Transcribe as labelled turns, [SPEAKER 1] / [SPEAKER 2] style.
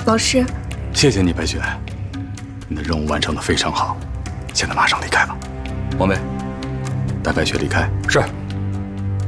[SPEAKER 1] 老师，
[SPEAKER 2] 谢谢你，白雪，你的任务完成的非常好，现在马上离开吧。王伟，带白雪离开。
[SPEAKER 3] 是。